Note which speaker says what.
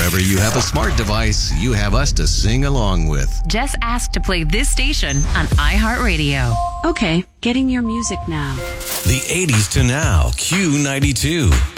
Speaker 1: Whenever you have a smart device, you have us to sing along with.
Speaker 2: Just ask to play this station on iHeartRadio.
Speaker 3: Okay, getting your music now.
Speaker 1: The 80s to now, Q92.